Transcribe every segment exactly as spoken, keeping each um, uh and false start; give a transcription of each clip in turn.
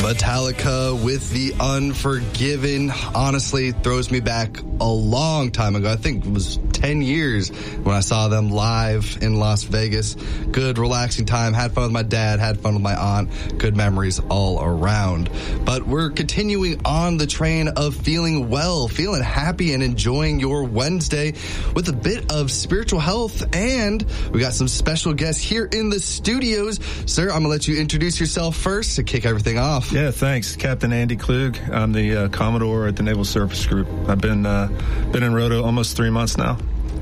Metallica with The Unforgiven honestly throws me back a long time ago. I think it was ten years when I saw them live in Las Vegas. Good, relaxing time. Had fun with my dad, had fun with my aunt. Good memories all around. But we're continuing on the train of feeling well, feeling happy, and enjoying your Wednesday with a bit of spiritual health. And we got some special guests here in the studios. Sir, I'm going to let you introduce yourself first to kick everything off. Yeah, thanks. Captain Andy Klug. I'm the uh, Commodore at the Naval Surface Group. I've been uh, been in Roto almost three months now.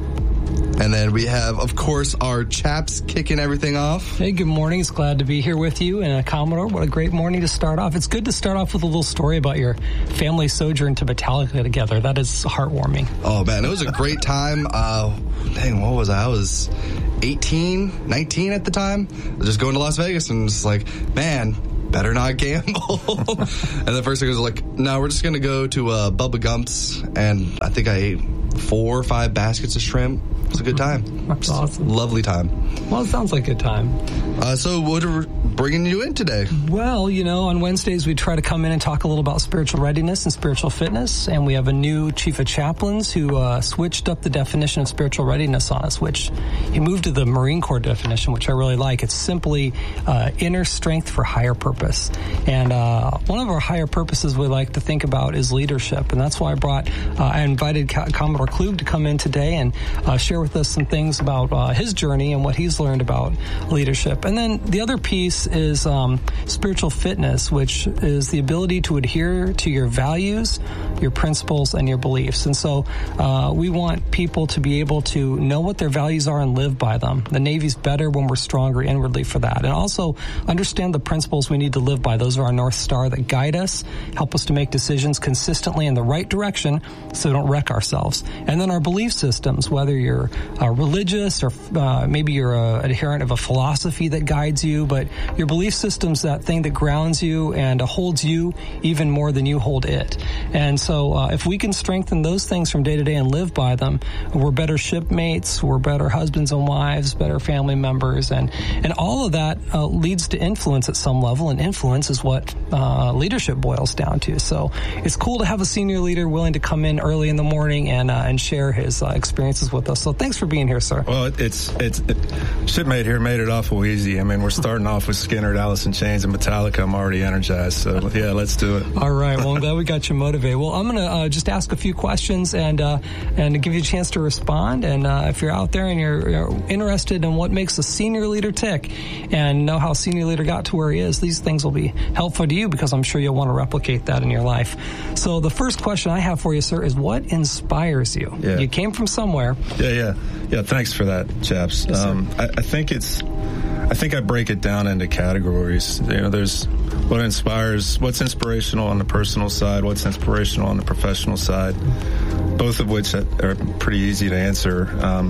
And then we have, of course, our chaps kicking everything off. Hey, good morning. It's glad to be here with you. And uh, Commodore, what a great morning to start off. It's good to start off with a little story about your family sojourn to Metallica together. That is heartwarming. Oh, man, it was a great time. Uh, dang, what was I? I was eighteen, nineteen at the time. I was just going to Las Vegas and just like, man, better not gamble. And the first thing was like, no, we're just going to go to uh, Bubba Gump's. And I think I ate four or five baskets of shrimp. It was a good time. That's awesome. Lovely time. Well, it sounds like a good time. Uh, so what are we bringing you in today? Well, you know, on Wednesdays we try to come in and talk a little about spiritual readiness and spiritual fitness. And we have a new chief of chaplains who uh, switched up the definition of spiritual readiness on us, which he moved to the Marine Corps definition, which I really like. It's simply uh, inner strength for higher purpose. And uh, one of our higher purposes we like to think about is leadership. And that's why I brought, uh, I invited Co- Commodore Klug to come in today and uh, share with us some things about uh, his journey and what he's learned about leadership. And then the other piece is um, spiritual fitness, which is the ability to adhere to your values, your principles, and your beliefs. And so uh, we want people to be able to know what their values are and live by them. The Navy's better when we're stronger inwardly for that. And also understand the principles we need to live by. Those are our North Star that guide us, help us to make decisions consistently in the right direction so we don't wreck ourselves. And then our belief systems, whether you're uh, religious or uh, maybe you're a adherent of a philosophy that guides you, but your belief system's that thing that grounds you and uh, holds you even more than you hold it. And so uh, if we can strengthen those things from day to day and live by them, we're better shipmates, we're better husbands and wives, better family members, and, and all of that uh, leads to influence at some level, and influence is what uh, leadership boils down to. So it's cool to have a senior leader willing to come in early in the morning and uh, and share his uh, experiences with us. So thanks for being here, sir. Well, it's it's it, shipmate here made it awful easy. I mean, we're starting off with Skinner, Alice in Chains, and Metallica. I'm already energized. So yeah, let's do it. All right. Well, I'm glad we got you motivated. Well, I'm going to uh, just ask a few questions and uh, and give you a chance to respond. And uh, if you're out there and you're, you're interested in what makes a senior leader tick and know how a senior leader got to where he is, these things will be helpful to you because I'm sure you'll want to replicate that in your life. So the first question I have for you, sir, is what inspires you? Yeah. You came from somewhere. Yeah, yeah. Yeah, thanks for that, chaps. Yes, um, I, I think it's, I think I break it down into categories. You know, there's what inspires, what's inspirational on the personal side, what's inspirational on the professional side, both of which are pretty easy to answer. Um,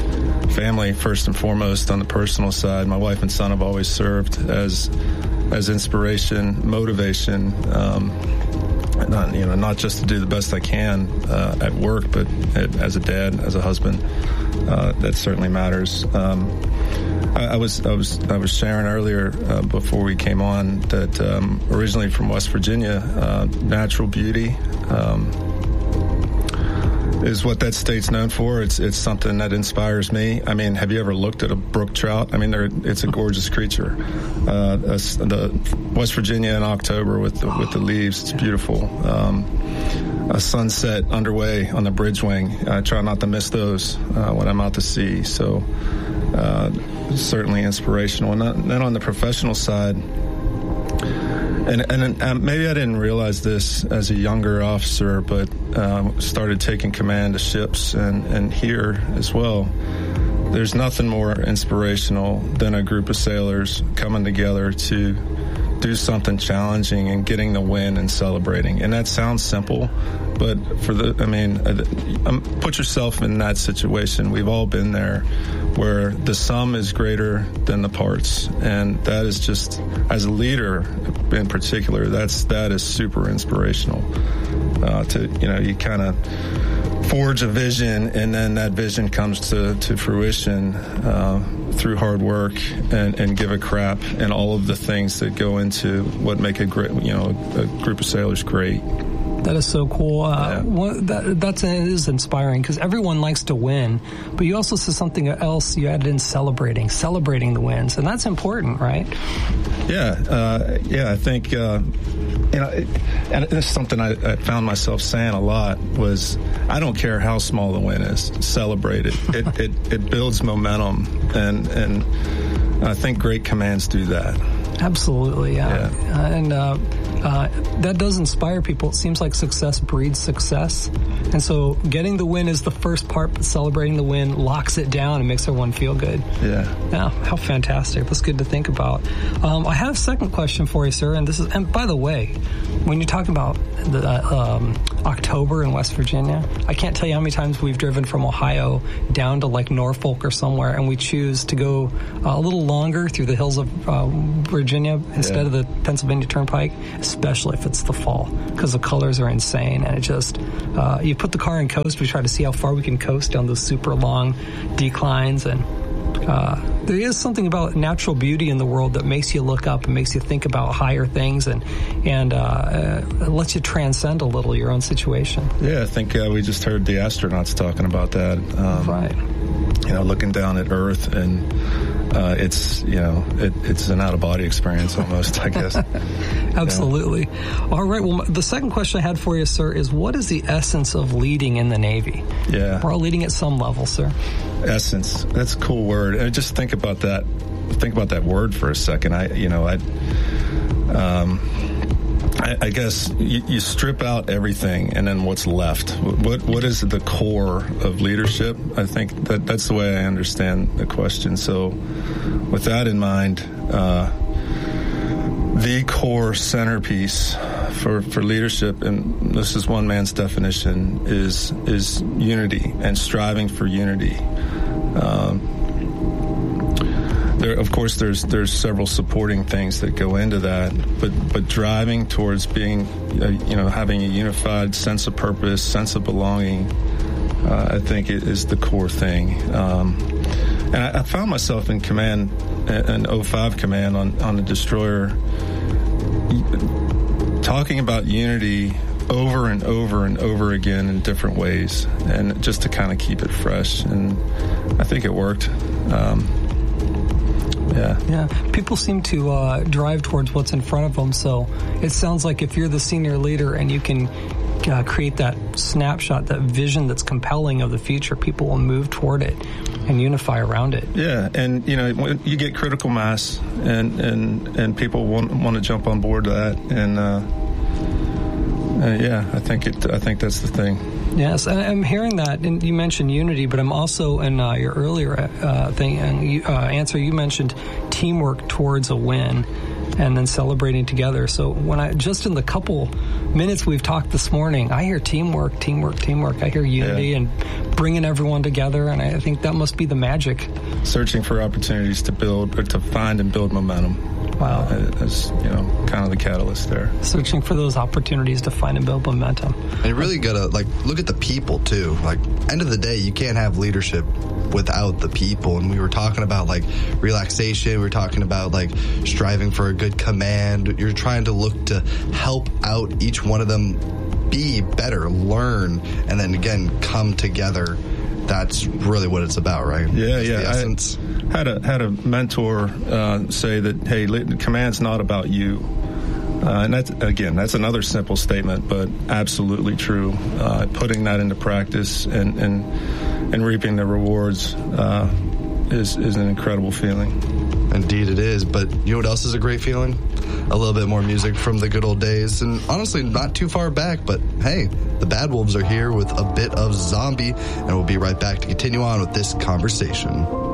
family, first and foremost, on the personal side. My wife and son have always served as as inspiration, motivation, um, not you know not just to do the best I can uh, at work, but as a dad, as a husband. Uh, that certainly matters. Um, I, I was I was I was sharing earlier uh, before we came on that um, originally from West Virginia, uh, natural beauty um, is what that state's known for. It's it's something that inspires me. I mean, have you ever looked at a brook trout? I mean, they're, it's a gorgeous creature. Uh, the West Virginia in October with the, with the leaves, it's beautiful. Um, a sunset underway on the bridge wing. I try not to miss those uh, when I'm out to sea. So uh, certainly inspirational. And then on the professional side, And, and and maybe I didn't realize this as a younger officer, but uh, started taking command of ships and, and here as well. There's nothing more inspirational than a group of sailors coming together to do something challenging and getting the win and celebrating. And that sounds simple, but for the, I mean, um, put yourself in that situation. We've all been there where the sum is greater than the parts. And that is just, as a leader in particular, that's, that is super inspirational. Uh, to, you know, you kind of forge a vision, and then that vision comes to, to fruition uh, through hard work and, and give a crap and all of the things that go into what make a great, you know, a group of sailors great. That is so cool. Uh, yeah. one, that that's it is inspiring because everyone likes to win, but you also said something else. You added in celebrating, celebrating the wins, and that's important, right? Yeah, uh, yeah. I think uh, you know, it, and it's something I, I found myself saying a lot was, I don't care how small the win is, celebrate it. It it, it builds momentum, and and I think great commands do that. Absolutely, yeah, yeah. Uh, and. Uh, Uh, that does inspire people. It seems like success breeds success. And so getting the win is the first part, but celebrating the win locks it down and makes everyone feel good. Yeah. Yeah, how fantastic. That's good to think about. Um, I have a second question for you, sir. And this is, and by the way, when you're talking about the uh, um, October in West Virginia, I can't tell you how many times we've driven from Ohio down to like Norfolk or somewhere, and we choose to go uh, a little longer through the hills of uh, Virginia instead yeah. of the Pennsylvania Turnpike, especially if it's the fall, because the colors are insane. And it just, uh, you put the car in coast, we try to see how far we can coast down those super long declines. And uh, there is something about natural beauty in the world that makes you look up and makes you think about higher things, and and uh, uh, lets you transcend a little your own situation. Yeah, I think uh, we just heard the astronauts talking about that. Um, right. You know, looking down at Earth, and uh, it's, you know, it, it's an out-of-body experience almost, I guess. Absolutely. Yeah. All right. Well, the second question I had for you, sir, is what is the essence of leading in the Navy? Yeah. We're all leading at some level, sir. Essence. That's a cool word. And just think about that. Think about that word for a second. I, you know, I, um, I, I guess you, you strip out everything, and then what's left? What What is the core of leadership? I think that that's the way I understand the question. So, with that in mind, uh, the core centerpiece for, for leadership, and this is one man's definition, is is unity and striving for unity. Um, There, of course, there's there's several supporting things that go into that, but but driving towards being, uh, you know, having a unified sense of purpose, sense of belonging, uh, I think it is the core thing. Um, and I, I found myself in command, in oh five command on on the destroyer, talking about unity over and over and over again in different ways, and just to kind of keep it fresh. And I think it worked. Um, Yeah. Yeah. People seem to uh, drive towards what's in front of them. So it sounds like if you're the senior leader and you can uh, create that snapshot, that vision that's compelling of the future, people will move toward it and unify around it. Yeah. And, you know, when you get critical mass, and, and, and people want, want to jump on board to that. And, uh, uh, yeah, I think it, I think that's the thing. Yes, and I'm hearing that, and you mentioned unity, but I'm also in uh, your earlier uh, thing and you, uh, answer. You mentioned teamwork towards a win, and then celebrating together. So when I just in the couple minutes we've talked this morning, I hear teamwork, teamwork, teamwork. I hear unity yeah. and bringing everyone together, and I think that must be the magic. Searching for opportunities to build, or to find and build momentum. Wow. Uh, as, you know, kind of the catalyst there. Searching for those opportunities to find and build momentum. And you really got to, like, look at the people, too. Like, end of the day, you can't have leadership without the people. And we were talking about, like, relaxation. We were talking about, like, striving for a good command. You're trying to look to help out each one of them be better, learn, and then, again, come together. That's really what it's about, right? Yeah, It's yeah. the essence. I had a had a mentor uh, say that, hey, command's not about you, uh, and that's again that's another simple statement, but absolutely true. Uh, putting that into practice and and and reaping the rewards uh, is is an incredible feeling. Indeed, it is. But you know what else is a great feeling? A little bit more music from the good old days, and honestly, not too far back. But hey, the Bad Wolves are here with a bit of Zombie, and we'll be right back to continue on with this conversation.